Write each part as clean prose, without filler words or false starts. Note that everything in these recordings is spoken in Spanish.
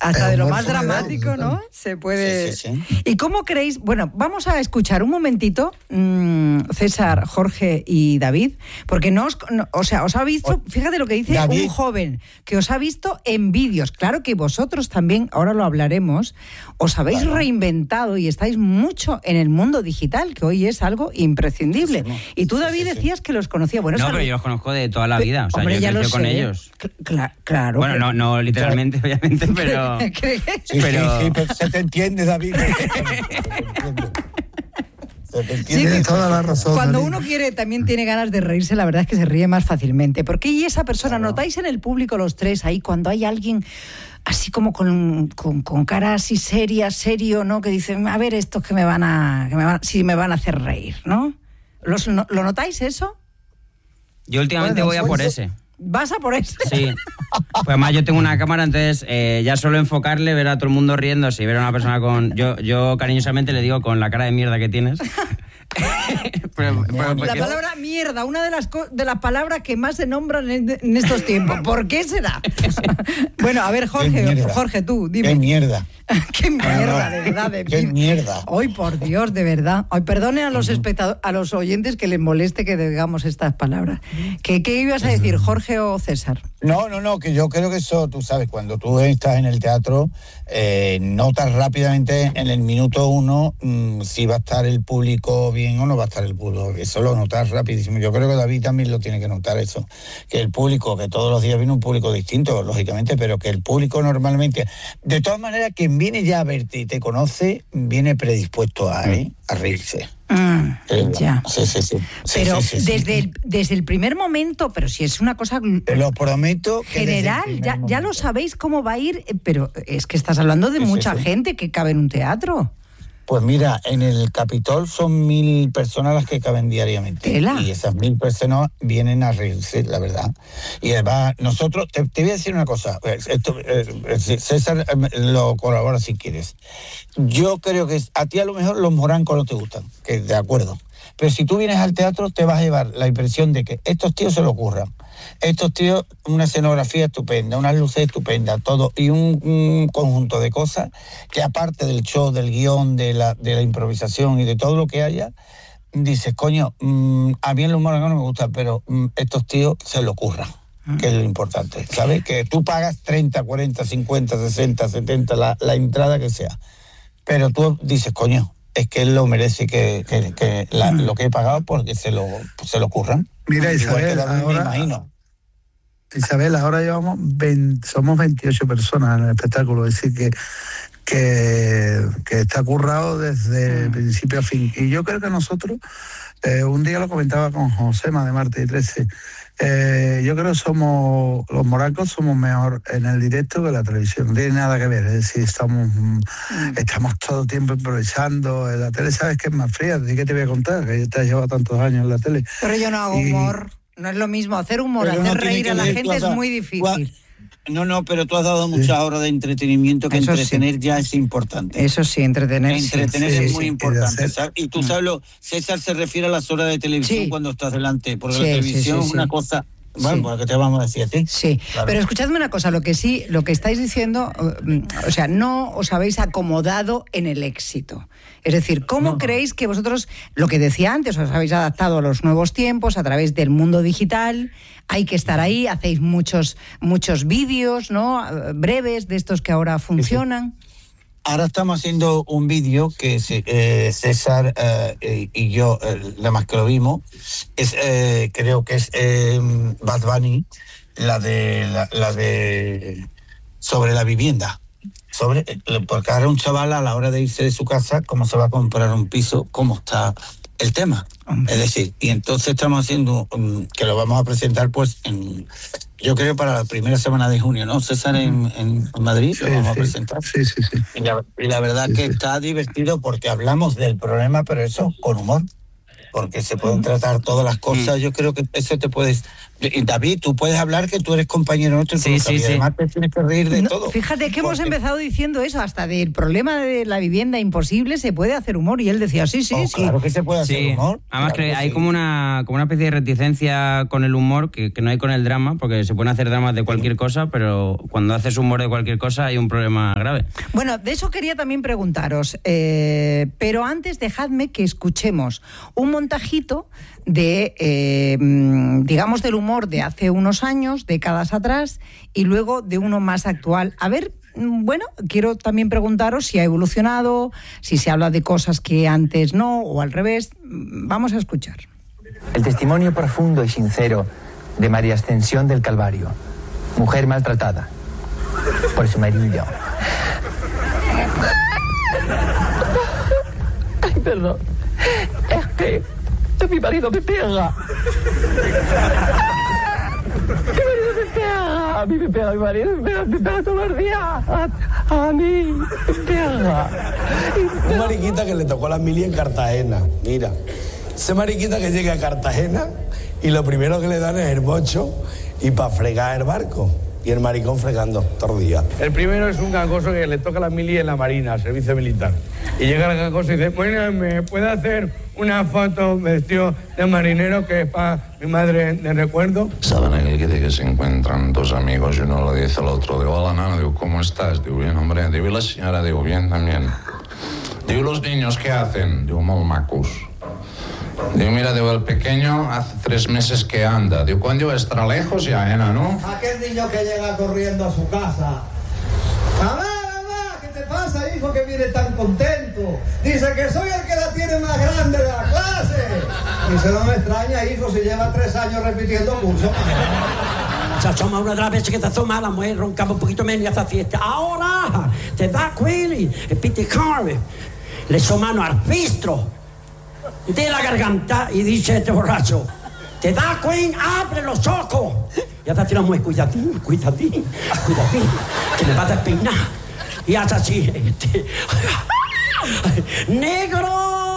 hasta de lo más dramático, ¿no? Se puede... Sí. ¿Y cómo creéis? Bueno, vamos a escuchar un momentito, César, Jorge y David, porque os ha visto, fíjate lo que dice David, un joven, que os ha visto en vídeos. Claro que vosotros también, ahora lo hablaremos, os habéis reinventado y estáis mucho en el mundo digital, que hoy es algo imprescindible. Y tú, David, decías que los conocías. Bueno, no, pero yo los conozco de toda la vida. O sea, hombre, yo he crecido con ellos. Claro. Bueno, no literalmente, obviamente, pero... Sí, pero se te entiende, David. Se te entiende toda la razón. Cuando David. uno quiere, también tiene ganas de reírse, la verdad es que se ríe más fácilmente. Porque y esa persona, notáis en el público los tres ahí, cuando hay alguien así como con cara así serio, ¿no? Que dicen, a ver, estos que me van a hacer reír, ¿no? ¿Lo notáis eso? Yo últimamente voy a por ese. ¿Vas a por ese? Sí. Pues además yo tengo una cámara, entonces ya solo enfocarle, ver a todo el mundo riéndose y ver a una persona con... Yo cariñosamente le digo con la cara de mierda que tienes. La palabra mierda, una de las palabras que más se nombran en estos tiempos. ¿Por qué será? Bueno, a ver, Jorge, tú, dime. ¡Qué mierda! ¡Qué mierda, de verdad! ¡Qué mierda! Ay, por Dios, de verdad. Ay, perdonen a los espectadores, a los oyentes que les moleste que digamos estas palabras. ¿Qué ibas a decir, Jorge o César? No, que yo creo que eso, tú sabes, cuando tú estás en el teatro, notas rápidamente en el minuto 1 si va a estar el público bien o no va a estar el público. Eso lo notas rapidísimo. Yo creo que David también lo tiene que notar eso. Que el público, que todos los días viene un público distinto, lógicamente, pero que el público normalmente, de todas maneras, quien viene ya a verte y te conoce, viene predispuesto a reírse. Ya. Sí. Pero desde el primer momento, pero si es una cosa... Te lo prometo. General, ya lo sabéis cómo va a ir, pero es que estás hablando de mucha gente que cabe en un teatro. Pues mira, en el Capitol son 1.000 personas las que caben diariamente. ¿Tela? Y esas 1.000 personas vienen a reírse, la verdad. Y además, nosotros, te voy a decir una cosa, César lo colabora si quieres. Yo creo que a ti a lo mejor los morancos no te gustan, que de acuerdo. Pero si tú vienes al teatro te vas a llevar la impresión de que estos tíos se lo ocurran. Estos tíos, una escenografía estupenda, unas luces estupendas, todo, y un conjunto de cosas que aparte del show, del guión, de la improvisación y de todo lo que haya, dices, coño, a mí los morancos no me gustan, pero estos tíos se lo ocurran, que es lo importante, ¿sabes? Que tú pagas 30, 40, 50, 60, 70, la entrada que sea, pero tú dices, coño, es que él lo merece lo que he pagado porque se lo ocurran. Mira, Isabel, ahora somos 28 personas en el espectáculo, es decir que está currado desde principio a fin. Y yo creo que nosotros, un día lo comentaba con Josema de Martes y 13, yo creo que los morancos somos mejor en el directo que en la televisión, no tiene nada que ver, es decir, estamos todo el tiempo improvisando. En la tele sabes que es más fría, ¿de qué te voy a contar? Que te has llevado tantos años en la tele. Pero yo no hago humor, no es lo mismo hacer humor, hacer reír a la gente es muy difícil. No, pero tú has dado muchas horas de entretenimiento, que eso entretener ya es importante. Eso sí, entretener es muy importante. Y tú sabes, César se refiere a las horas de televisión cuando estás delante, porque la televisión es una cosa... Bueno, pues ¿qué te vamos a decir a ti? Sí, claro. Pero escuchadme una cosa, lo que estáis diciendo, o sea, no os habéis acomodado en el éxito. Es decir, ¿cómo creéis que vosotros, lo que decía antes, os habéis adaptado a los nuevos tiempos a través del mundo digital? Hay que estar ahí, hacéis muchos vídeos, ¿no? Breves, de estos que ahora funcionan. Sí. Ahora estamos haciendo un vídeo que César y yo, nada más que lo vimos, creo que es Bad Bunny, la de sobre la vivienda. Porque ahora un chaval a la hora de irse de su casa, cómo se va a comprar un piso, cómo está el tema. Es decir, y entonces estamos haciendo, que lo vamos a presentar pues yo creo para la primera semana de junio, ¿no, César? En Madrid lo vamos a presentar. Sí. Y la verdad que está divertido porque hablamos del problema, pero eso con humor. Porque se pueden tratar todas las cosas. Yo creo que eso te puedes David, tú puedes hablar, que tú eres compañero nuestro. Sí. Además te tienes que reír de todo. Fíjate que hemos empezado diciendo eso, hasta del problema de la vivienda imposible se puede hacer humor, y él decía, sí. Claro que se puede hacer humor. Además claro que hay como una especie de reticencia con el humor que no hay con el drama, porque se pueden hacer dramas de cualquier cosa, pero cuando haces humor de cualquier cosa hay un problema grave. Bueno, de eso quería también preguntaros, pero antes dejadme que escuchemos un montajito de, digamos, del humor de hace unos años, décadas atrás, y luego de uno más actual. A ver, bueno, quiero también preguntaros si ha evolucionado, si se habla de cosas que antes no, o al revés. Vamos a escuchar. El testimonio profundo y sincero de María Ascensión del Calvario, mujer maltratada por su marido. Ay, perdón. Es que mi marido me pega. A mí me pega mi marido, me pega todos los días. A mí me pega. Un mariquita que le tocó la mili en Cartagena. Mira, ese mariquita que llega a Cartagena y lo primero que le dan es el mocho y para fregar el barco. Y el maricón fregando todo el día. El primero es un gangoso que le toca la mili en la Marina, servicio militar. Y llega el gangoso y dice, bueno, ¿me puede hacer una foto vestido de marinero que es para mi madre de recuerdo? Saben aquel que dice que se encuentran dos amigos y uno le dice al otro, digo, hola, nana, digo, ¿cómo estás? Digo, bien, hombre. Digo, y la señora, digo, bien también. Digo, ¿los niños qué hacen? Digo, molt macos. Digo, mira, digo, el pequeño hace 3 meses que anda. Digo, ¿cuándo estará lejos ya, ¿no? Aquel niño que llega corriendo a su casa. Mamá, ¿qué te pasa, hijo, que viene tan contento? Dice que soy el que la tiene más grande de la clase. Dice, no me extraña, hijo, si lleva 3 años repitiendo curso. Se asoma una de las veces que te asoma, la mujer roncaba un poquito menos y hace fiesta. Ahora, te da quelli, e piticarve, le somano al fistro de la garganta y dice este borracho, te da Queen, abre los ojos. Y hace así la mujer, cuidadín, que me va a despeinar. Y hace así, ¡negro!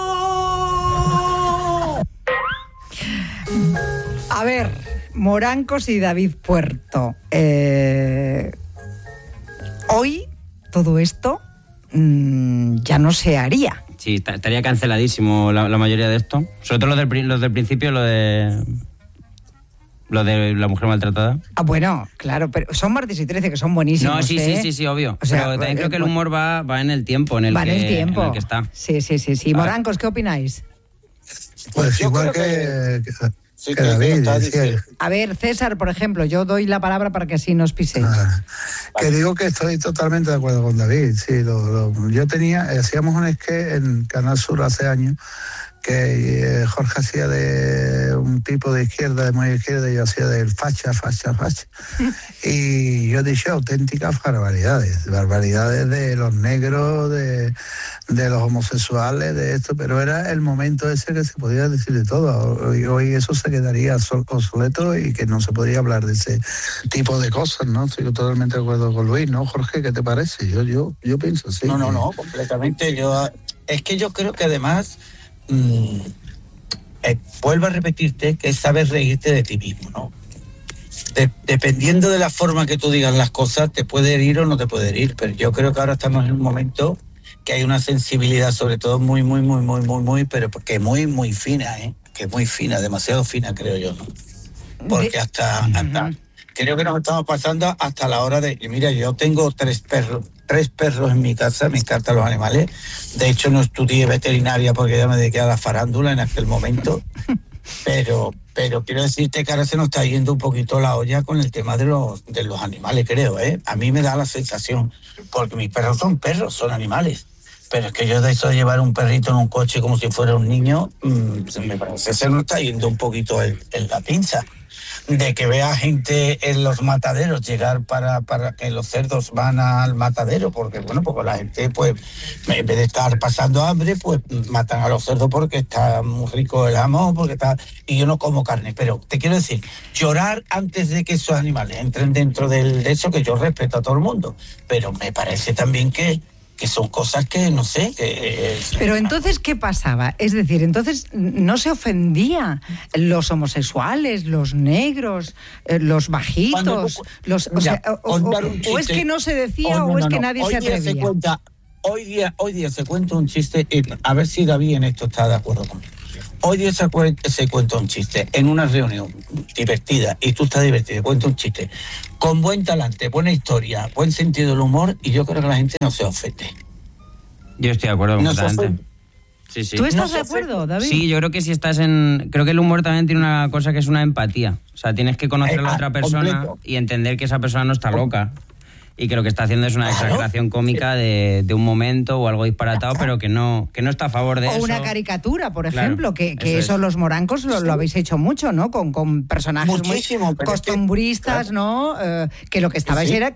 A ver, Morancos y David Puerto. Hoy todo esto ya no se haría. Sí, estaría canceladísimo la mayoría de esto. Sobre todo los del principio, lo de la mujer maltratada. Ah, bueno, claro, pero son martes y 13, que son buenísimos. No, sí, obvio. O sea, pero también creo que el humor va en el tiempo en el que está. Sí. Morancos, ¿qué opináis? Pues igual que David. A ver, César, por ejemplo, yo doy la palabra para que así nos piséis. Que digo que estoy totalmente de acuerdo con David. Sí, yo hacíamos un sketch en Canal Sur hace años que Jorge hacía de un tipo de izquierda, de muy izquierda, y yo hacía del facha. Y yo dije auténticas barbaridades de los negros, de los homosexuales, de esto, pero era el momento ese que se podía decir de todo. Hoy eso se quedaría obsoleto y que no se podría hablar de ese tipo de cosas, ¿no? Estoy totalmente de acuerdo con Luis, ¿no, Jorge? ¿Qué te parece? Yo pienso, sí. No, completamente. Es que yo creo que además vuelvo a repetirte que es saber reírte de ti mismo, ¿no? Dependiendo de la forma que tú digas las cosas, te puede herir o no te puede herir, pero yo creo que ahora estamos en un momento que hay una sensibilidad, sobre todo muy, pero porque muy fina, que es muy fina, demasiado fina, creo yo, ¿no? Porque hasta creo que nos estamos pasando hasta la hora de... Mira, yo tengo 3 perros en mi casa, me encantan los animales. De hecho, no estudié veterinaria porque ya me dediqué a la farándula en aquel momento. Pero quiero decirte que ahora se nos está yendo un poquito la olla con el tema de los animales, creo, A mí me da la sensación, porque mis perros, son animales. Pero es que yo de eso de llevar un perrito en un coche como si fuera un niño, me parece que se nos está yendo un poquito la pinza. De que vea gente en los mataderos llegar para que los cerdos van al matadero, porque la gente, pues, en vez de estar pasando hambre, pues matan a los cerdos porque está muy rico el jamón, y yo no como carne. Pero te quiero decir, llorar antes de que esos animales entren dentro de eso, que yo respeto a todo el mundo, pero me parece también que son cosas que, no sé, que... Pero entonces, ¿qué pasaba? Es decir, entonces no se ofendía los homosexuales, los negros, los bajitos, o es que no se decía o es que nadie se atrevía. Hoy día se cuenta un chiste, a ver si David en esto está de acuerdo conmigo. Hoy día se cuenta un chiste en una reunión divertida, y tú estás divertido, cuenta un chiste con buen talante, buena historia, buen sentido del humor, y yo creo que la gente no se ofende. Yo estoy de acuerdo completamente. Sí. ¿Tú estás de acuerdo, David? Sí, yo creo que si estás en... Creo que el humor también tiene una cosa que es una empatía. O sea, tienes que conocer a la otra persona y entender que esa persona no está loca. Y que lo que está haciendo es una exageración cómica de un momento o algo disparatado, pero que no está a favor de eso. O una caricatura, por ejemplo, que eso los morancos lo habéis hecho mucho, ¿no? Con personajes muchísimo, muy costumbristas, ¿no? Que lo que estabais era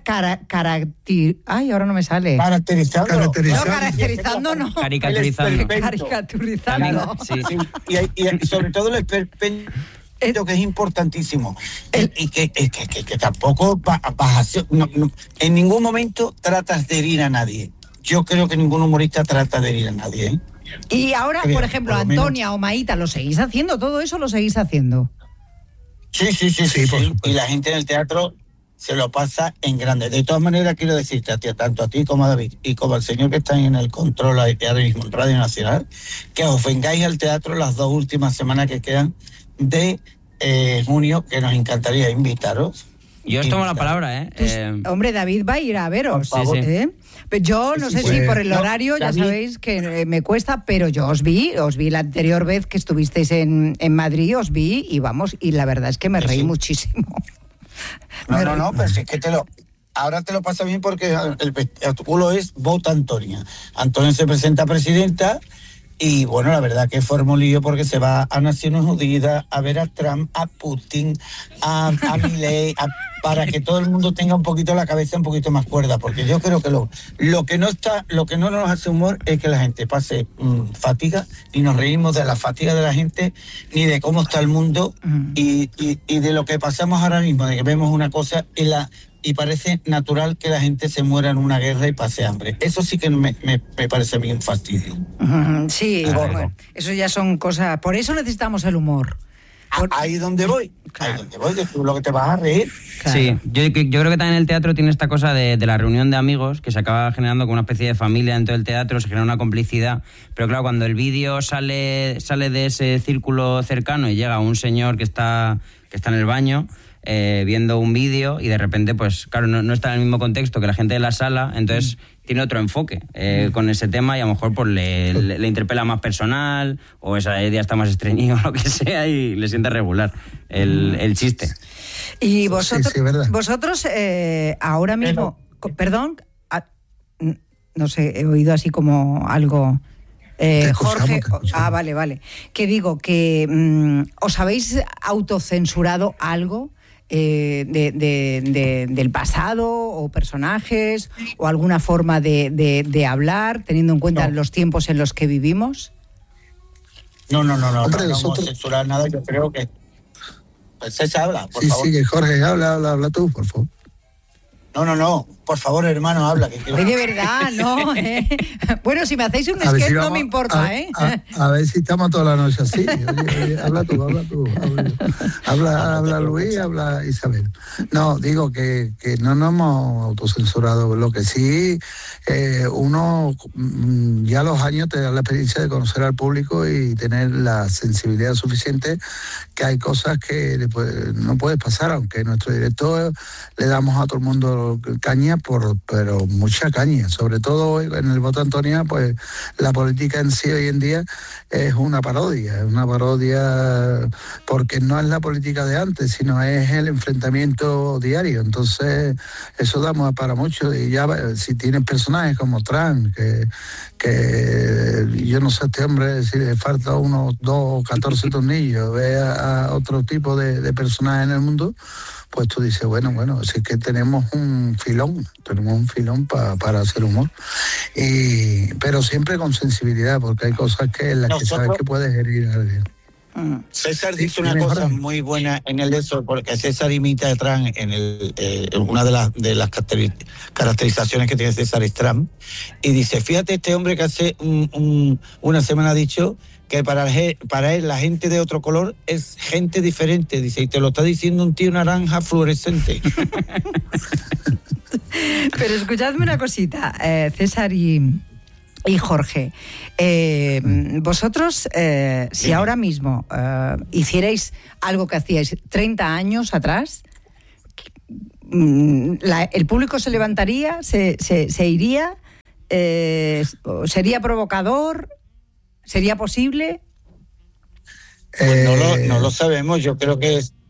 ay, ahora no me sale. Caracterizando, no. Caricaturizando. Sí. Y sobre todo el esperpento, que es importantísimo, y que tampoco en ningún momento tratas de herir a nadie. Yo creo que ningún humorista trata de herir a nadie, ¿eh? Y ahora, por ejemplo, Antonia o Maíta, ¿lo seguís haciendo? ¿Todo eso lo seguís haciendo? Sí. Y la gente en el teatro se lo pasa en grande. De todas maneras, quiero decirte tanto a ti como a David y como al señor que está en el control ahora mismo en Radio Nacional, que os vengáis al teatro las 2 últimas semanas que quedan de junio, que nos encantaría invitaros. Yo os tomo la palabra, hombre, David va a ir a veros. Sí. Pero yo no sé si por el horario, ya sabéis que me cuesta, pero yo os vi la anterior vez que estuvisteis en Madrid, os vi y vamos, y la verdad es que me reí muchísimo. No, pero es que ahora te lo pasa bien porque el artículo es Vota Antonia. Antonia se presenta presidenta. Y bueno, la verdad que forma un lío porque se va a Naciones Unidas a ver a Trump, a Putin, a Milei, para que todo el mundo tenga un poquito la cabeza un poquito más cuerda, porque yo creo que lo que no nos hace humor es que la gente pase fatiga, ni nos reímos de la fatiga de la gente, ni de cómo está el mundo, y de lo que pasamos ahora mismo, de que vemos una cosa y parece natural que la gente se muera en una guerra y pase hambre. Eso sí que me parece bien fastidio. Sí, bueno, eso ya son cosas... Por eso necesitamos el humor. Ahí donde voy. Claro. Ahí donde voy, que tú lo que te vas a reír. Claro. Sí, yo creo que también el teatro tiene esta cosa de la reunión de amigos, que se acaba generando como una especie de familia dentro del teatro, se genera una complicidad. Pero claro, cuando el vídeo sale de ese círculo cercano y llega un señor que está en el baño... viendo un vídeo y de repente, pues claro, no está en el mismo contexto que la gente de la sala, entonces tiene otro enfoque con ese tema y a lo mejor pues le interpela más personal o esa idea está más estreñido o lo que sea y le siente regular el chiste. Y vosotros ahora mismo, perdón, no sé, he oído así como algo... Jorge, vale. Que digo que os habéis autocensurado algo del pasado o personajes o alguna forma de hablar, teniendo en cuenta los tiempos en los que vivimos. No hemos censurado nada. Yo creo que César habla, por favor. Sí, Jorge, habla tú, por favor. No, por favor, hermano, habla. Que quiero... De verdad, no. Bueno, si me hacéis un sketch no me importa, A ver si estamos toda la noche así. Oye, habla tú. Habla Luis, habla Isabel. No, digo que no nos hemos autocensurado. Lo que sí, uno ya a los años te da la experiencia de conocer al público y tener la sensibilidad suficiente, que hay cosas que no puedes pasar, aunque nuestro director le damos a todo el mundo caña, pero mucha caña, sobre todo en el Vota Antonia, pues la política en sí hoy en día es una parodia porque no es la política de antes, sino es el enfrentamiento diario. Entonces eso da para mucho, y ya si tienes personajes como Trump, que yo no sé, este hombre, si le falta unos 2 o 14 tornillos, ve a otro tipo de personajes en el mundo, pues tú dices, bueno, así que tenemos un filón para hacer humor. Pero siempre con sensibilidad, porque hay cosas en las que sabes que puedes herir a alguien. César dice una cosa muy buena en el de eso, porque César imita a Trump en una de las caracterizaciones que tiene César es Trump, y dice, fíjate, este hombre que hace una semana ha dicho que para él la gente de otro color es gente diferente, dice, y te lo está diciendo un tío naranja fluorescente. Pero escuchadme una cosita, César y Jorge, vosotros, si ahora mismo hicierais algo que hacíais 30 años atrás, ¿el público se levantaría, se iría, sería provocador, sería posible? Pues no lo sabemos, yo creo que es...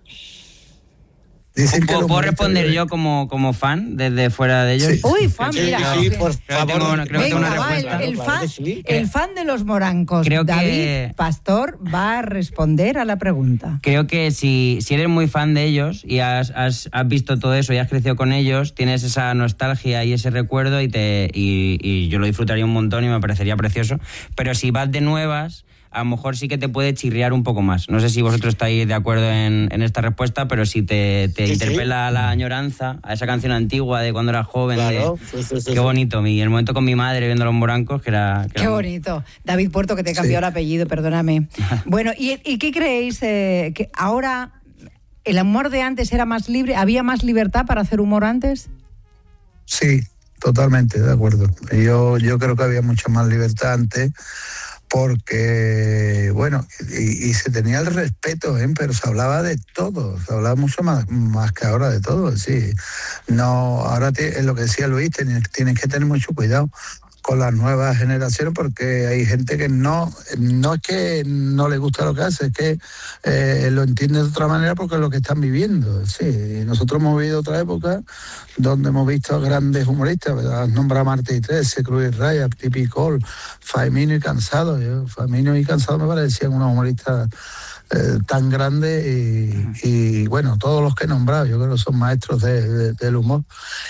¿Puedo responder yo como fan desde fuera de ellos? Sí. Uy, fan, mira. Sí, por favor. Venga, tengo una respuesta. El fan de los morancos, David Pastor, va a responder a la pregunta. Creo que si eres muy fan de ellos y has visto todo eso y has crecido con ellos, tienes esa nostalgia y ese recuerdo y yo lo disfrutaría un montón y me parecería precioso. Pero si vas de nuevas, a lo mejor sí que te puede chirriar un poco más. No sé si vosotros estáis de acuerdo en esta respuesta, pero si te interpela la añoranza a esa canción antigua de cuando eras joven, claro, qué bonito. Y el momento con mi madre viendo Los Morancos, que era qué bonito. David Puerto, que te cambió el apellido, perdóname. Bueno, ¿y qué creéis? Que ahora el humor de antes era más libre, ¿había más libertad para hacer humor antes? Sí, totalmente, de acuerdo. Yo creo que había mucha más libertad antes, porque, bueno, y se tenía el respeto, pero se hablaba de todo, se hablaba mucho más que ahora de todo, sí. No, ahora es lo que decía Luis, tienes que tener mucho cuidado con las nuevas generaciones, porque hay gente que no es que no le gusta lo que hace, es que lo entiende de otra manera porque es lo que están viviendo. Sí, y nosotros hemos vivido otra época donde hemos visto a grandes humoristas, ¿verdad? Nombra Martí 13, Cruz Raya, Tipi Col, Famino y Cansado. Famino y Cansado me parecían unos humoristas tan grandes y bueno, todos los que he nombrado, yo creo que son maestros del humor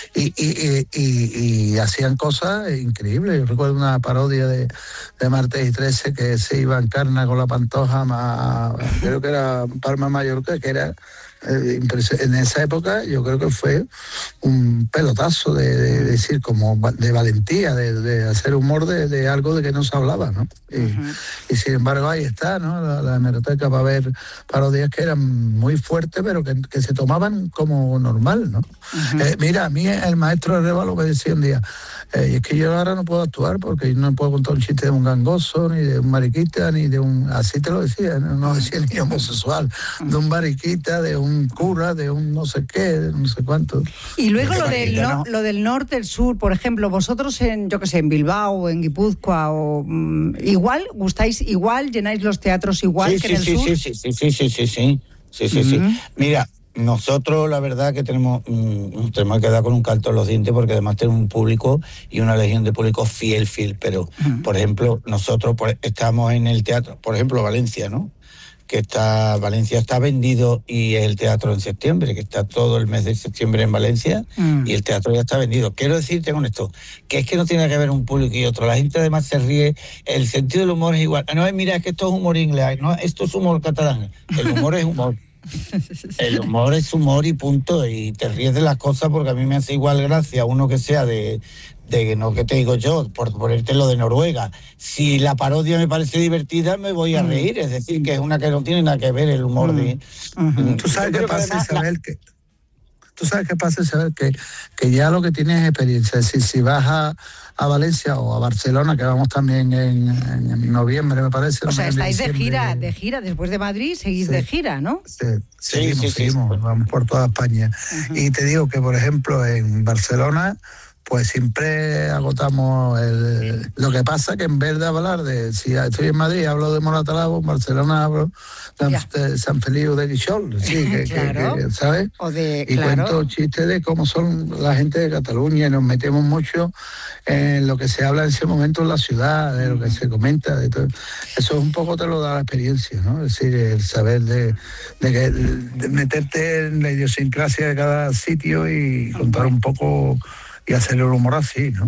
y hacían cosas increíbles. Yo recuerdo una parodia de Martes y 13 que se iba en carna con la Pantoja, creo que era Palma Mallorca, que era en esa época yo creo que fue un pelotazo de decir, como de valentía, de hacer humor de algo de que no se hablaba, ¿no? Y sin embargo ahí está, ¿no? La hemeroteca para ver parodias que eran muy fuertes, pero que se tomaban como normal, ¿no? Mira, a mí el maestro Arévalo me decía un día, y es que yo ahora no puedo actuar porque no puedo contar un chiste de un gangoso, ni de un mariquita, ni de un... Así te lo decía, no decía ni homosexual, de un mariquita, de un cura, de un no sé qué, de no sé cuánto. Y luego lo del norte, el sur, por ejemplo, vosotros en Bilbao o en Guipúzcoa, o igual, gustáis igual, llenáis los teatros igual que en el sur. Sí. Mira, nosotros la verdad que tenemos que dar con un canto en los dientes, porque además tenemos un público y una legión de público fiel, pero por ejemplo, nosotros estamos en el teatro, por ejemplo, Valencia, ¿no? Valencia está vendido y es el teatro en septiembre, que está todo el mes de septiembre en Valencia y el teatro ya está vendido. Quiero decirte con esto, que es que no tiene que ver un público y otro. La gente además se ríe, el sentido del humor es igual. No, mira, es que esto es humor inglés, no, esto es humor catalán. El humor es humor. El humor es humor y punto, y te ríes de las cosas porque a mí me hace igual gracia uno que sea de no, que te digo yo, por ponerte lo de Noruega. Si la parodia me parece divertida, me voy a reír, es decir, que es una que no tiene nada que ver el humor de... ¿Tú sabes qué pasa, Isabel? ¿Tú sabes qué pasa, Isabel? Que ya lo que tienes es experiencia, es decir, si vas a Valencia o a Barcelona, que vamos también en noviembre, me parece. O sea, estáis de gira, después de Madrid seguís de gira, ¿no? Seguimos, vamos por toda España. Y te digo que, por ejemplo, en Barcelona, pues siempre agotamos lo que pasa que en vez de hablar si estoy en Madrid hablo de Moratalabo, en Barcelona hablo de San Feliu de Guixol, claro. ¿Sabes? Cuento chistes de cómo son la gente de Cataluña, y nos metemos mucho en lo que se habla en ese momento en la ciudad, de lo que se comenta, de todo. Eso un poco te lo da la experiencia, ¿no? Es decir, el saber de meterte en la idiosincrasia de cada sitio y contar un poco y hacer el humor así, ¿no?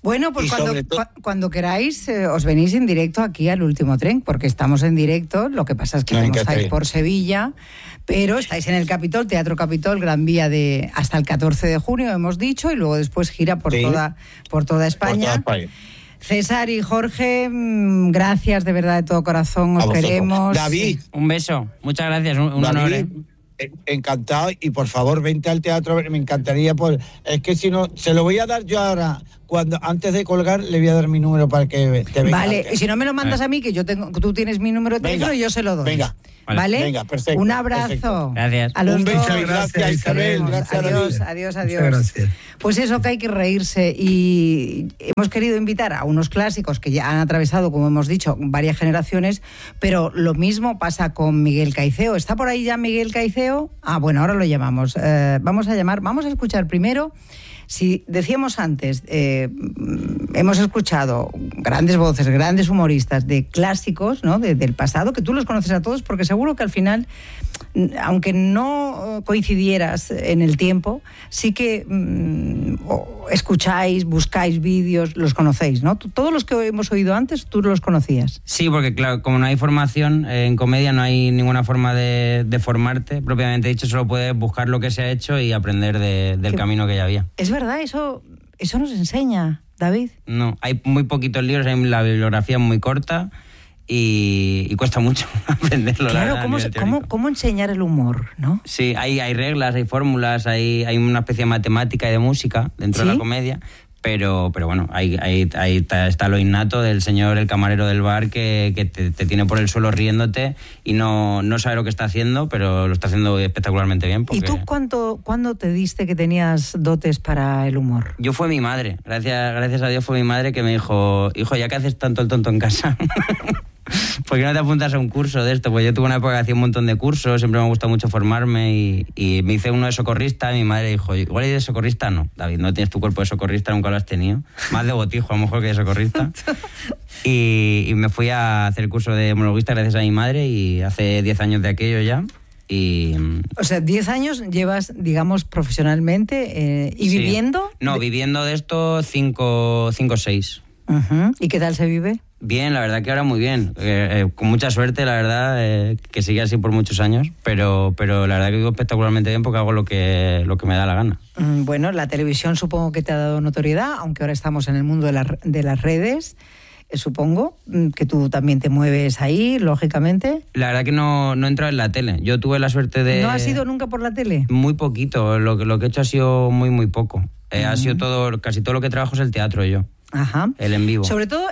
Bueno, pues cuando queráis os venís en directo aquí al Último Tren, porque estamos en directo, lo que pasa es que no estáis por Sevilla, pero estáis en el Capitol, Teatro Capitol, Gran Vía hasta el 14 de junio, hemos dicho, y luego después gira por toda España. Por toda España. César y Jorge, gracias de verdad de todo corazón, os queremos. David. Un beso, muchas gracias, un honor. Encantado, y por favor vente al teatro, me encantaría, es que si no, se lo voy a dar yo ahora, antes de colgar le voy a dar mi número para que te venga. Vale, y si no me lo mandas a mí, que tú tienes mi número de teléfono y yo se lo doy. Venga. ¿Vale? Venga, perfecto. Un abrazo. Perfecto. Gracias. A los un beso dos. y gracias, Isabel. Gracias, adiós. Gracias. Pues eso, que hay que reírse, y hemos querido invitar a unos clásicos que ya han atravesado, como hemos dicho, varias generaciones, pero lo mismo pasa con Miguel Caiceo. ¿Está por ahí ya Miguel Caiceo? Bueno, ahora lo llamamos. Vamos a escuchar primero. Si decíamos antes, hemos escuchado grandes voces, grandes humoristas de clásicos, ¿no? Del pasado, que tú los conoces a todos, porque seguro que al final, aunque no coincidieras en el tiempo, sí que escucháis, buscáis vídeos, los conocéis, ¿no? Todos los que hemos oído antes, tú los conocías. Sí, porque claro, como no hay formación en comedia, no hay ninguna forma de formarte, propiamente dicho, solo puedes buscar lo que se ha hecho y aprender del camino que ya había. Es verdad, eso nos enseña, David. No, hay muy poquitos libros, la bibliografía es muy corta y cuesta mucho aprenderlo. Claro, ¿cómo enseñar el humor, no? Sí, hay reglas, hay fórmulas, hay una especie de matemática y de música dentro de la comedia, pero bueno, ahí está lo innato del señor, el camarero del bar, que te tiene por el suelo riéndote y no sabe lo que está haciendo, pero lo está haciendo espectacularmente bien. ¿Y tú cuándo te diste que tenías dotes para el humor? Yo fue mi madre, gracias a Dios fue mi madre que me dijo, hijo, ya que haces tanto el tonto en casa, ¿por qué no te apuntas a un curso de esto? Pues yo tuve una época que hacía un montón de cursos, siempre me ha gustado mucho formarme y me hice uno de socorrista y mi madre dijo, igual de socorrista no, David, no tienes tu cuerpo de socorrista, nunca lo has tenido, más de botijo a lo mejor que de socorrista. y me fui a hacer el curso de monologuista gracias a mi madre y hace 10 años de aquello ya. O sea, 10 años llevas, digamos, profesionalmente y viviendo. No, viviendo de esto 5 o 6. ¿Y qué tal se vive? Bien, la verdad que ahora muy bien, con mucha suerte, la verdad, que sigue así por muchos años, pero la verdad que vivo espectacularmente bien porque hago lo que me da la gana. Bueno, la televisión supongo que te ha dado notoriedad, aunque ahora estamos en el mundo de las redes, supongo que tú también te mueves ahí, lógicamente. La verdad que no he entrado en la tele, yo tuve la suerte de... ¿No has ido nunca por la tele? Muy poquito, lo que he hecho ha sido muy poco, ha sido casi todo lo que trabajo es el teatro yo. Ajá. El en vivo. Sobre todo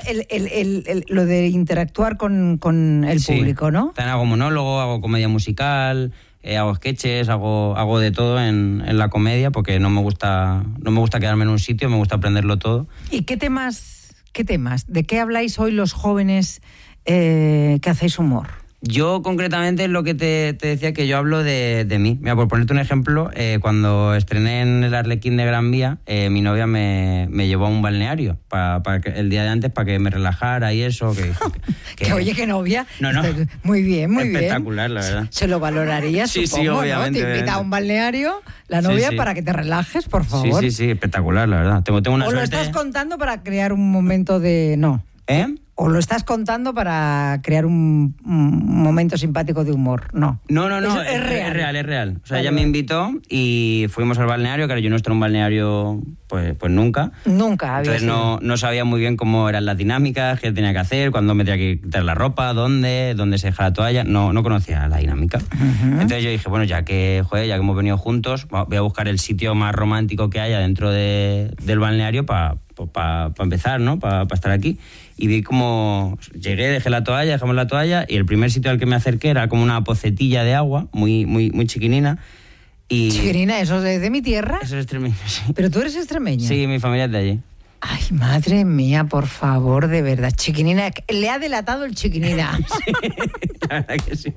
lo de interactuar con el público, ¿no? También hago monólogo, hago comedia musical, hago sketches, hago de todo en la comedia porque no me gusta quedarme en un sitio, me gusta aprenderlo todo. ¿Y qué temas? ¿De qué habláis hoy los jóvenes que hacéis humor? Yo concretamente es lo que te decía, que yo hablo de mí. Mira, por ponerte un ejemplo, cuando estrené en el Arlequín de Gran Vía, mi novia me llevó a un balneario el día de antes para que me relajara y eso. Que oye, qué novia. No. Muy bien, espectacular, la verdad. Se lo valoraría, supongo, sí, obviamente, ¿no? Te invita a un balneario la novia para que te relajes, por favor. Sí, espectacular, la verdad. Tengo una suerte. ¿O lo estás contando para crear un momento de... No. ¿O lo estás contando para crear un momento simpático de humor? No. No. Es real. O sea, ella me invitó y fuimos al balneario, que yo no estoy en un balneario pues nunca. Nunca había Entonces no sabía muy bien cómo eran las dinámicas, qué tenía que hacer, cuándo me tenía que quitar la ropa, dónde se deja la toalla. No conocía la dinámica. Entonces yo dije, bueno, ya que hemos venido juntos, voy a buscar el sitio más romántico que haya dentro del balneario para empezar, ¿no? Para estar aquí. Y vi como llegué, dejamos la toalla y el primer sitio al que me acerqué era como una pocetilla de agua, muy chiquinina. ¿Chiquinina? ¿Eso es de mi tierra? Eso es extremeño, sí. ¿Pero tú eres extremeña? Sí, mi familia es de allí. Ay, madre mía, por favor, de verdad. Chiquinina, le ha delatado el chiquinina. Sí, la verdad que sí.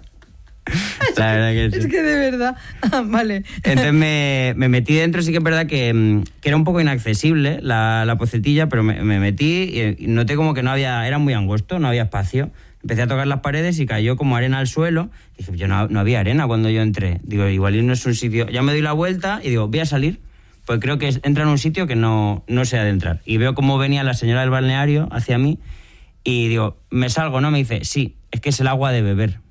La verdad que sí. Es que de verdad. Vale. Entonces me metí dentro, sí que es verdad que era un poco inaccesible la pocetilla, pero me metí y noté como que era muy angosto, no había espacio. Empecé a tocar las paredes y cayó como arena al suelo. Dije, no había arena cuando yo entré. Digo, igual no es un sitio... Ya me doy la vuelta y digo, voy a salir. pues creo que entra en un sitio que no sé adentrar. Y veo cómo venía la señora del balneario hacia mí y digo, ¿me salgo, no? Me dice, sí, es que es el agua de beber.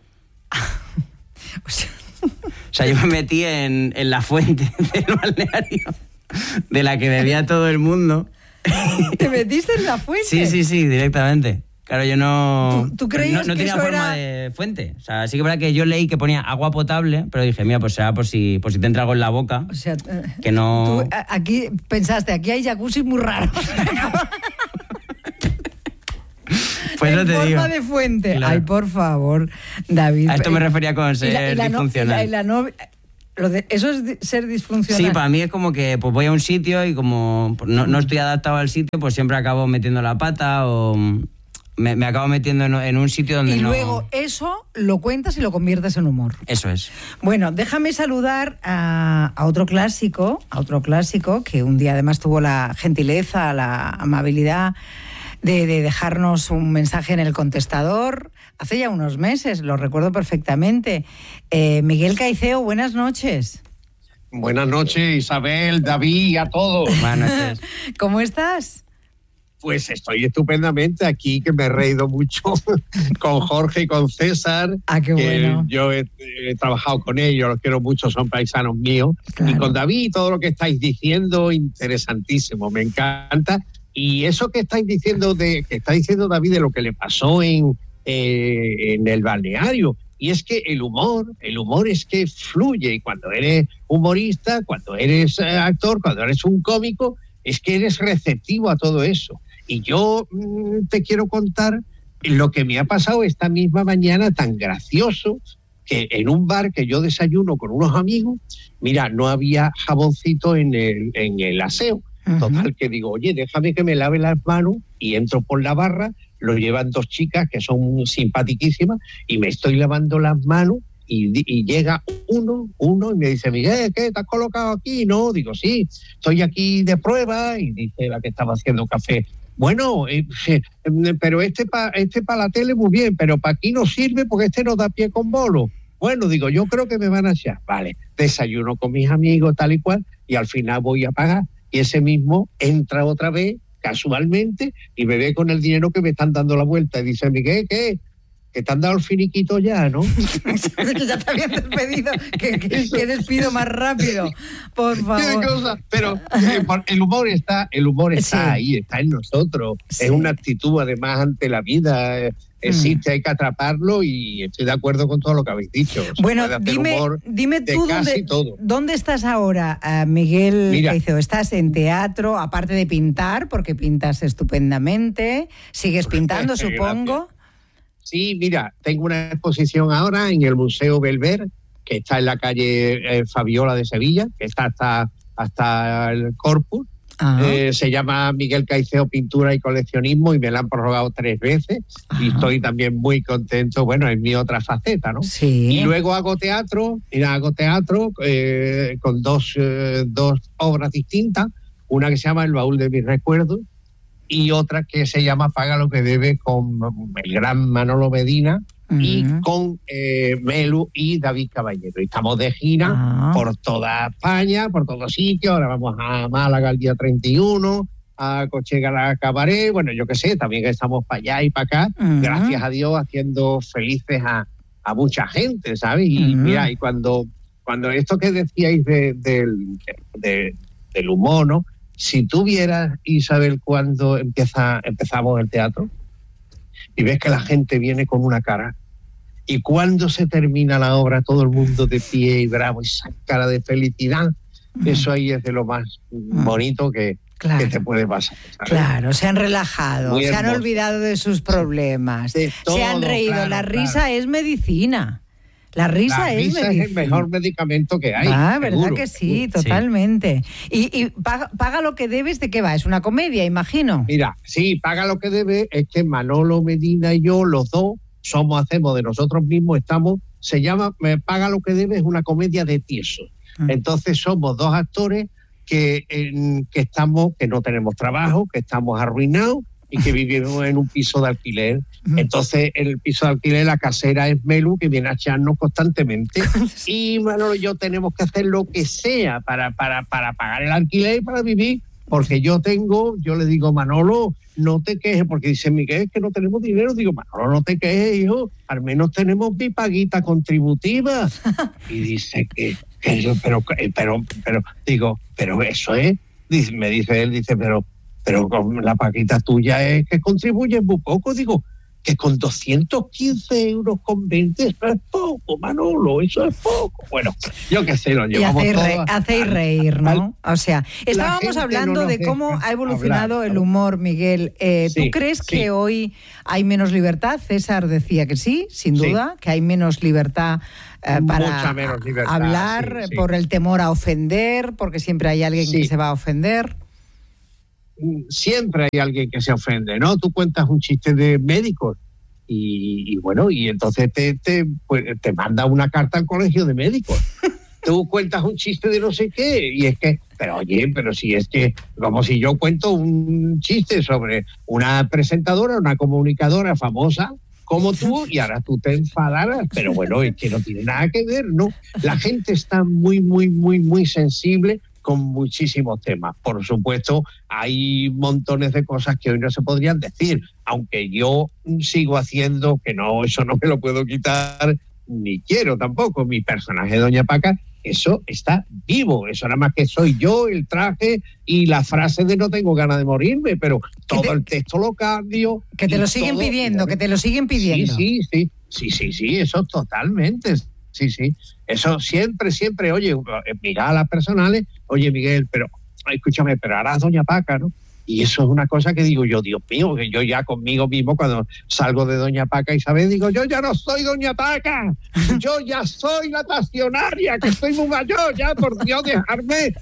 O sea, yo me metí en la fuente del balneario, de la que bebía todo el mundo. ¿Te metiste en la fuente? Sí, directamente. Claro, yo no... ¿Tú creías no que tenía eso forma de fuente. O sea, sí que es verdad que yo leí que ponía agua potable, pero dije, mira, pues será por si te entra algo en la boca. O sea, que no... Tú aquí pensaste, aquí hay jacuzzi muy raros. Pues en forma de fuente. Claro. Ay, por favor, David. A esto me refería con ser disfuncional. Eso es ser disfuncional. Sí, para mí es como que pues voy a un sitio y como no estoy adaptado al sitio, pues siempre acabo metiendo la pata o me acabo metiendo en un sitio donde y no... Y luego eso lo cuentas y lo conviertes en humor. Eso es. Bueno, déjame saludar a otro clásico que un día además tuvo la gentileza, la amabilidad de dejarnos un mensaje en el contestador hace ya unos meses, lo recuerdo perfectamente. Miguel Caicedo, buenas noches. Buenas noches, Isabel, David y a todos. Buenas noches. ¿Cómo estás? Pues estoy estupendamente aquí, que me he reído mucho con Jorge y con César. Ah, qué bueno. Yo he trabajado con ellos, los quiero mucho, son paisanos míos. Claro. Y con David, todo lo que estáis diciendo, interesantísimo, me encanta. Y eso que estáis diciendo que está diciendo David de lo que le pasó en el balneario, y es que el humor es que fluye, y cuando eres humorista, cuando eres actor, cuando eres un cómico, es que eres receptivo a todo eso. Y yo te quiero contar lo que me ha pasado esta misma mañana tan gracioso, que en un bar que yo desayuno con unos amigos, mira, no había jaboncito en el aseo. Total, que digo, oye, déjame que me lave las manos, y entro por la barra, lo llevan dos chicas que son simpaticísimas, y me estoy lavando las manos, y llega uno y me dice, Miguel, ¿qué? ¿Te has colocado aquí? No, digo, sí, estoy aquí de prueba, y dice la que estaba haciendo café, bueno, pero este para la tele muy bien, pero para aquí no sirve porque este no da pie con bolo. Bueno, digo, yo creo que me van a echar. Vale, desayuno con mis amigos, tal y cual, y al final voy a pagar. Y ese mismo entra otra vez, casualmente, y me ve con el dinero que me están dando la vuelta. Y dice, Miguel, ¿qué? Que te han dado el finiquito ya, ¿no? Que ya te habían despedido. Que despido más rápido, por favor. Pero el humor está sí. Ahí, está en nosotros. Sí. Es una actitud, además, ante la vida. Existe, hay que atraparlo, y estoy de acuerdo con todo lo que habéis dicho. Bueno, dime tú dónde estás ahora, Miguel Caicedo. ¿Estás en teatro, aparte de pintar, porque pintas estupendamente? ¿Sigues pintando, supongo? Sí, mira, tengo una exposición ahora en el Museo Belver, que está en la calle Fabiola de Sevilla, que está hasta el Corpus. Se llama Miguel Caicedo Pintura y Coleccionismo, y me la han prorrogado 3 veces. Ajá. Y estoy también muy contento, bueno, es mi otra faceta, ¿no? Sí. Y luego hago teatro con dos obras distintas, una que se llama El baúl de mis recuerdos, y otra que se llama Paga lo que debe, con el gran Manolo Medina, y con Melu y David Caballero. Y estamos de gira por toda España, por todos sitios. Ahora vamos a Málaga el día 31, a Cochegala Cabaret, bueno, yo qué sé, también estamos para allá y para acá, gracias a Dios, haciendo felices a mucha gente, ¿sabes? Y mira, y cuando esto que decíais del humor, ¿no? Si tú vieras, Isabel, cuando empezamos el teatro, y ves que la gente viene con una cara, y cuando se termina la obra todo el mundo de pie y bravo, y esa cara de felicidad, eso ahí es de lo más bonito que te puede pasar, ¿sabes? Claro, se han relajado, se han olvidado de sus problemas, se han reído. Claro, la risa es medicina. La risa es el mejor medicamento que hay. ¿Verdad que sí? Totalmente. Sí. Y paga lo que debes, ¿de qué va? Es una comedia, imagino. Mira, sí, Paga lo que debes es que Manolo Medina y yo, los dos, hacemos de nosotros mismos, se llama Paga lo que debes, es una comedia de tieso. Entonces somos dos actores que no tenemos trabajo, que estamos arruinados, y que vivimos en un piso de alquiler. Entonces, en el piso de alquiler la casera es Melu, que viene a echarnos constantemente. Y Manolo y yo tenemos que hacer lo que sea para pagar el alquiler y para vivir. Porque yo le digo, Manolo, no te quejes, porque dice Miguel, es que no tenemos dinero. Digo, Manolo, no te quejes, hijo, al menos tenemos mi paguita contributiva. Y dice que yo, pero, digo, pero eso es, me dice él, pero con la paguita tuya es que contribuyes muy poco. Digo, que con 215 euros con 20 eso es poco, Manolo, eso es poco. Bueno, yo qué sé, lo llevamos todo. Hacéis reír, ¿no? O sea, estábamos hablando de cómo ha evolucionado el humor, Miguel. ¿Tú crees que hoy hay menos libertad? César decía que sí, sin duda, que hay menos libertad para menos libertad, hablar, por el temor a ofender, porque siempre hay alguien que se va a ofender. Siempre hay alguien que se ofende, ¿no? Tú cuentas un chiste de médicos y bueno, y entonces te manda una carta al colegio de médicos. Tú cuentas un chiste de no sé qué y es que, pero oye, pero si es que, como si yo cuento un chiste sobre una presentadora, una comunicadora famosa como tú, y ahora tú te enfadaras, pero bueno, es que no tiene nada que ver, ¿no? La gente está muy, muy, muy, muy sensible con muchísimos temas. Por supuesto, hay montones de cosas que hoy no se podrían decir, aunque yo sigo haciendo, que no, eso no me lo puedo quitar, ni quiero tampoco. Mi personaje Doña Paca, eso está vivo, eso nada más que soy yo, el traje y la frase de no tengo ganas de morirme, pero todo el texto lo cambio. Que te lo siguen pidiendo, que te lo siguen pidiendo. Sí, eso totalmente. Sí, eso siempre, oye, mira a las personales, oye Miguel, pero escúchame, pero ahora es Doña Paca, ¿no? Y eso es una cosa que digo yo, Dios mío, que yo ya conmigo mismo cuando salgo de Doña Paca Isabel digo, yo ya no soy Doña Paca, yo ya soy la pasionaria, que estoy muy mayor, ya por Dios, dejarme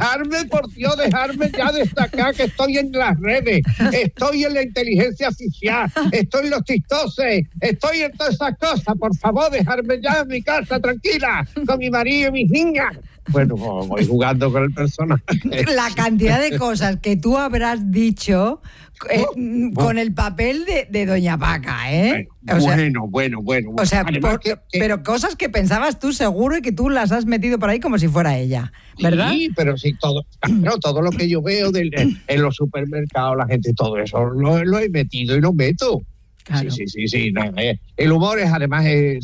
ya destacar que estoy en las redes, estoy en la inteligencia artificial, estoy en los TikTokes, estoy en todas esas cosas, por favor, dejarme ya en mi casa tranquila, con mi marido y mis niñas. Bueno, voy jugando con el personaje. La cantidad de cosas que tú habrás dicho con el papel de Doña Paca, ¿eh? Bueno. O sea, pero cosas que pensabas tú seguro y que tú las has metido por ahí como si fuera ella, ¿verdad? Sí, pero sí, todo lo que yo veo en los supermercados, la gente, todo eso lo he metido y lo meto. Claro. Sí. El humor es, además,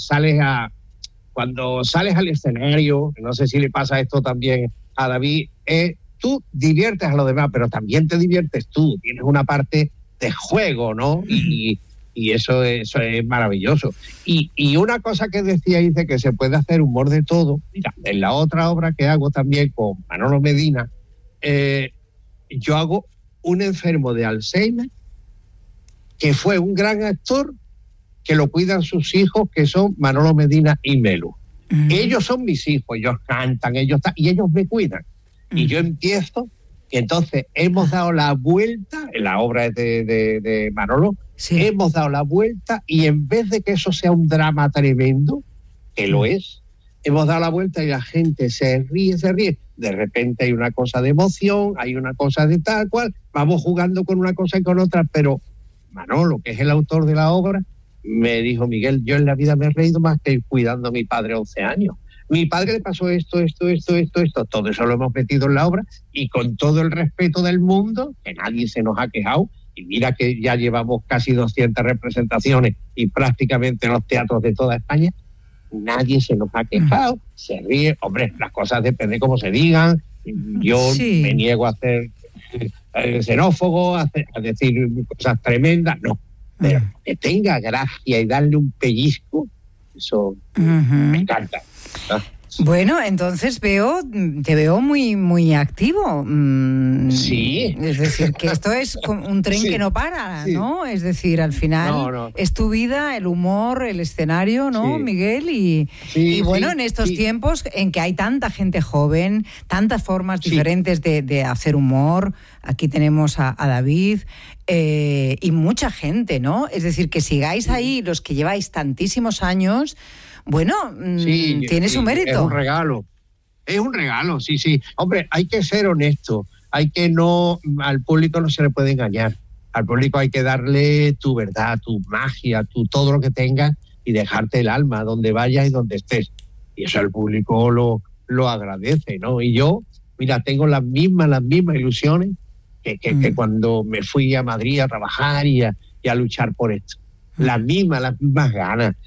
cuando sales al escenario, no sé si le pasa esto también a David, tú diviertes a los demás, pero también te diviertes tú. Tienes una parte de juego, ¿no? Y eso es maravilloso. Y una cosa que decía, dice que se puede hacer humor de todo. Mira, en la otra obra que hago también con Manolo Medina, yo hago un enfermo de Alzheimer que fue un gran actor, que lo cuidan sus hijos, que son Manolo Medina y Melu. Ellos son mis hijos, ellos cantan, y ellos me cuidan. Y yo empiezo, y entonces hemos dado la vuelta, en la obra de Manolo, hemos dado la vuelta, y en vez de que eso sea un drama tremendo, que lo es, hemos dado la vuelta y la gente se ríe. De repente hay una cosa de emoción, hay una cosa de tal cual, vamos jugando con una cosa y con otra, pero Manolo, que es el autor de la obra, me dijo, Miguel, yo en la vida me he reído más que cuidando a mi padre 11 años. Mi padre le pasó esto, todo eso lo hemos metido en la obra y con todo el respeto del mundo, que nadie se nos ha quejado, y mira que ya llevamos casi 200 representaciones y prácticamente en los teatros de toda España, nadie se nos ha quejado, se ríe, hombre, las cosas depende cómo se digan, yo me niego a ser xenófobo, a decir cosas tremendas, no. Pero que tenga gracia y darle un pellizco, eso me encanta. Bueno, entonces te veo muy, muy activo. Sí. Es decir, que esto es un tren que no para, ¿no? Es decir, al final es tu vida, el humor, el escenario, ¿no, Miguel? Y bueno, en estos tiempos en que hay tanta gente joven, tantas formas diferentes de hacer humor, aquí tenemos a David y mucha gente, ¿no? Es decir, que sigáis ahí los que lleváis tantísimos años. Bueno, tiene su mérito. Es un regalo, sí. Hombre, hay que ser honesto, al público no se le puede engañar. Al público hay que darle tu verdad, tu magia, todo lo que tengas y dejarte el alma donde vayas y donde estés. Y eso el público lo agradece, ¿no? Y yo, mira, tengo las mismas ilusiones que cuando me fui a Madrid a trabajar y a luchar por esto. Las mismas ganas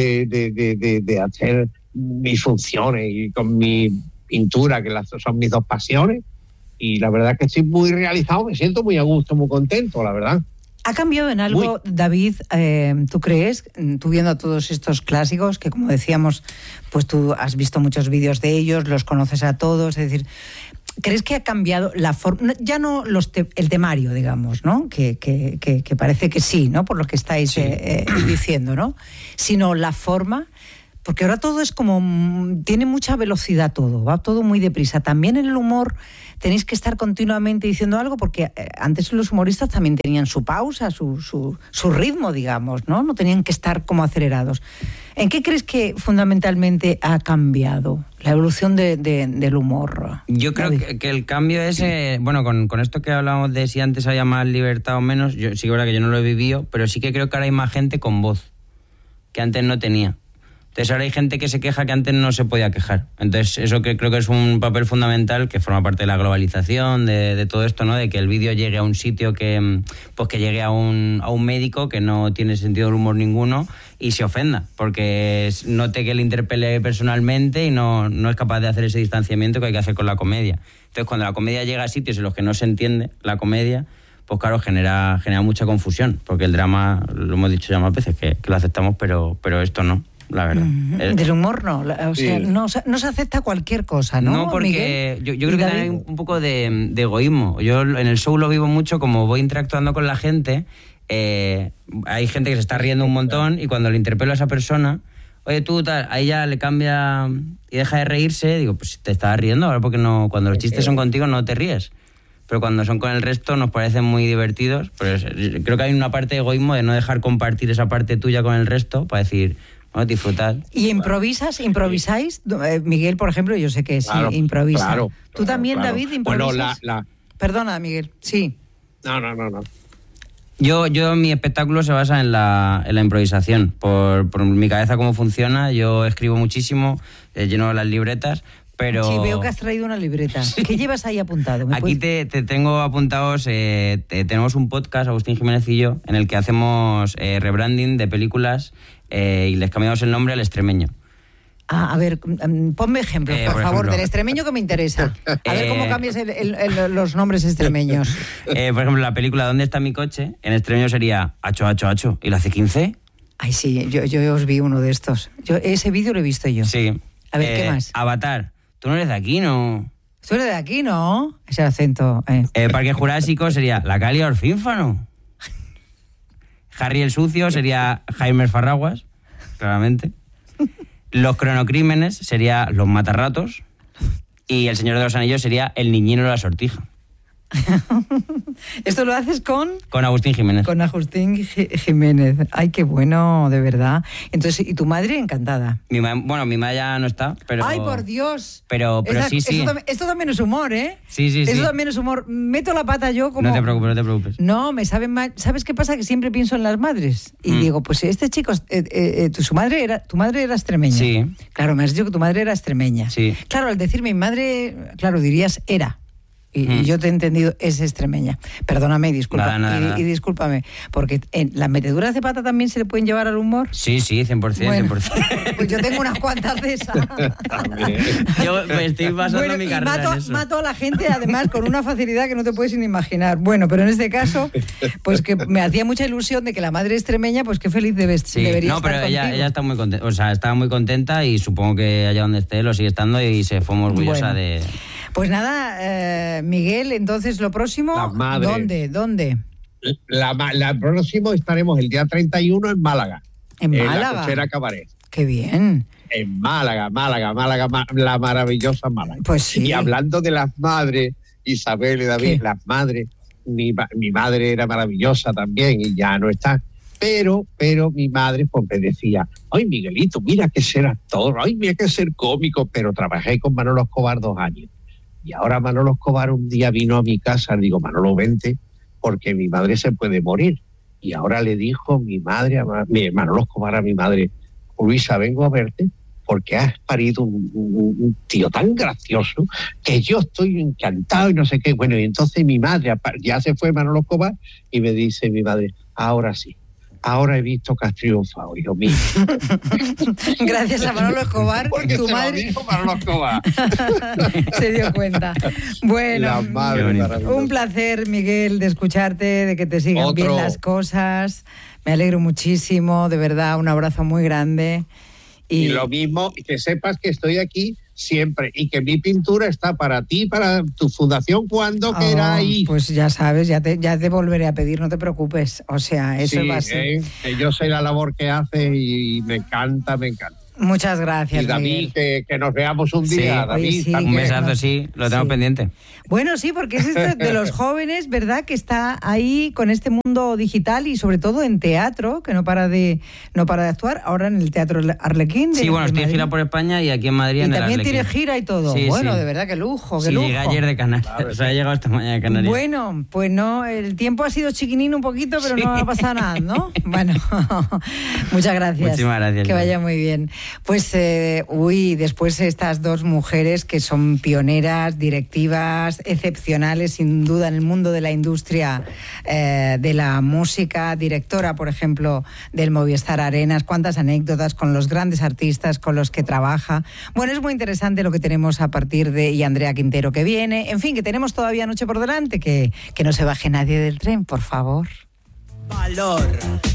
de hacer mis funciones y con mi pintura, que son mis dos pasiones. Y la verdad es que estoy muy realizado, me siento muy a gusto, muy contento, la verdad. ¿Ha cambiado en algo, David, tú crees, tú viendo todos estos clásicos, que como decíamos, pues tú has visto muchos vídeos de ellos, los conoces a todos, es decir, ¿crees que ha cambiado la forma, ya no el temario, digamos, ¿no? Que parece que sí, ¿no? Por lo que estáis diciendo, ¿no? Sino la forma, porque ahora todo es como, tiene mucha velocidad todo, va todo muy deprisa. También en el humor tenéis que estar continuamente diciendo algo, porque antes los humoristas también tenían su pausa, su ritmo, digamos, ¿no? No tenían que estar como acelerados. ¿En qué crees que fundamentalmente ha cambiado la evolución del humor? Yo creo que el cambio es, bueno, con esto que hablamos de si antes había más libertad o menos, yo sí que es verdad que yo no lo he vivido, pero sí que creo que ahora hay más gente con voz, que antes no tenía. Entonces ahora hay gente que se queja que antes no se podía quejar. Entonces eso que creo que es un papel fundamental que forma parte de la globalización, de todo esto, ¿no? De que el vídeo llegue a un sitio que llegue a un médico que no tiene sentido del humor ninguno y se ofenda, porque note que le interpele personalmente y no es capaz de hacer ese distanciamiento que hay que hacer con la comedia. Entonces cuando la comedia llega a sitios en los que no se entiende la comedia, pues claro, genera mucha confusión, porque el drama, lo hemos dicho ya más veces, que lo aceptamos, pero esto no. La verdad. Del humor no, o sea, no se acepta cualquier cosa, ¿no? No, porque yo creo que también hay un poco de egoísmo. Yo en el show lo vivo mucho, como voy interactuando con la gente, hay gente que se está riendo un montón y cuando le interpelo a esa persona, oye tú, tal, a ella le cambia y deja de reírse, digo, pues te estás riendo, ahora porque no, cuando los chistes son contigo no te ríes. Pero cuando son con el resto nos parecen muy divertidos. Pero creo que hay una parte de egoísmo de no dejar compartir esa parte tuya con el resto para decir... Bueno, disfrutar. ¿Y improvisáis? Miguel, por ejemplo, yo sé que sí, improvisa. Claro, ¿Tú también, claro. David, improvisas? Bueno, Perdona, Miguel, sí. No. Yo mi espectáculo se basa en la improvisación. Por mi cabeza cómo funciona, yo escribo muchísimo, lleno las libretas, pero... Sí, veo que has traído una libreta. Sí. ¿Qué llevas ahí apuntado? Aquí te tengo apuntados, tenemos un podcast, Agustín Jiménez y yo, en el que hacemos rebranding de películas y les cambiamos el nombre al Extremeño. A ver, ponme ejemplos, por favor, del extremeño que me interesa. A ver cómo cambias los nombres extremeños. Por ejemplo, la película ¿Dónde está mi coche? En extremeño sería Acho, Acho, Acho. ¿Y la C15? Ay, sí, yo os vi uno de estos. Ese vídeo lo he visto yo. Sí. A ver, ¿qué más? Avatar. Tú no eres de aquí, ¿no? Tú eres de aquí, ¿no? Ese acento. Parque Jurásico sería La Calia Orfínfano. Harry el Sucio sería Jaime Farraguas, claramente. Los Cronocrímenes sería Los Matarratos. Y El Señor de los Anillos sería El Niñino de la Sortija. ¿Esto lo haces con? Con Agustín Jiménez. Con Agustín Jiménez. Ay, qué bueno, de verdad. Entonces, ¿y tu madre encantada? Mi madre ya no está, pero... ¡Ay, por Dios! Pero sí. Esto también es humor, ¿eh? Sí. Esto también es humor. Meto la pata yo como... No te preocupes. No, me saben mal. ¿Sabes qué pasa? Que siempre pienso en las madres. Y digo, pues este chico, tu madre era extremeña. Sí. Claro, me has dicho que tu madre era extremeña. Sí. Claro, al decir mi madre, claro, dirías era. Y yo te he entendido, es extremeña. Perdóname, disculpa. Nada. Y discúlpame, porque ¿las meteduras de pata también se le pueden llevar al humor? Sí, 100%, bueno, 100%. Pues yo tengo unas cuantas de esas. Yo me estoy basando mi carrera en eso. Mato a la gente, además, con una facilidad que no te puedes ni imaginar. Bueno, pero en este caso, pues que me hacía mucha ilusión de que la madre extremeña, pues qué feliz debería estar pero contigo. ella está muy contenta, o sea, estaba muy contenta y supongo que allá donde esté lo sigue estando y se fue muy orgullosa de... Pues nada, Miguel, entonces lo próximo, ¿dónde? La próximo estaremos el día 31 en Málaga. ¿En Málaga? En la Cochera Cabaret. ¡Qué bien! En Málaga, la maravillosa Málaga. Pues sí. Y hablando de las madres, Isabel y David, ¿qué? Las madres, mi madre era maravillosa también y ya no está. Pero mi madre pues me decía, ay Miguelito, mira que ser actor, ay mira que ser cómico, pero trabajé con Manolo Escobar 2 años. Y ahora Manolo Escobar un día vino a mi casa, le digo, Manolo, vente, porque mi madre se puede morir. Y ahora le dijo mi madre, mi hermano Escobar a mi madre, Luisa, vengo a verte porque has parido un tío tan gracioso que yo estoy encantado y no sé qué. Bueno, y entonces mi madre, ya se fue Manolo Escobar, y me dice mi madre, ahora sí, ahora he visto que has triunfado, hijo mío. Gracias a Manolo Escobar, porque tu se madre... lo dijo Manolo Escobar. Se dio cuenta. Bueno, un placer, Miguel, de escucharte, de que te sigan bien las cosas. Me alegro muchísimo, de verdad, un abrazo muy grande. Y lo mismo, que sepas que estoy aquí siempre y que mi pintura está para ti, para tu fundación, cuando queráis. Pues ya sabes, ya te volveré a pedir, no te preocupes. O sea, eso sí, va así. Que yo sé la labor que hace y me encanta, me encanta. Muchas gracias, y David, Miguel. Que nos veamos un día, David. Sí, un besazo, sí, lo tengo pendiente. Bueno, sí, porque es de los jóvenes, ¿verdad?, que está ahí con este mundo digital y sobre todo en teatro, que no para de actuar, ahora en el Teatro Arlequín. Sí, bueno, estoy de gira por España y aquí en Madrid. Y en también el tiene gira y todo. Sí, bueno, sí. de verdad, qué lujo, qué sí, lujo. Llegué ayer de Canarias, o sea, he llegado esta mañana de Canarias. Bueno, pues no, el tiempo ha sido chiquinín un poquito, pero no ha pasado nada, ¿no? Bueno, muchas gracias. Muchísimas gracias. Que vaya muy bien. Pues, después estas dos mujeres que son pioneras, directivas, excepcionales, sin duda, en el mundo de la industria de la música, directora, por ejemplo, del Movistar Arenas, cuántas anécdotas con los grandes artistas con los que trabaja. Bueno, es muy interesante lo que tenemos a partir de, y Andrea Quintero que viene, en fin, que tenemos todavía noche por delante, que no se baje nadie del tren, por favor. Valor.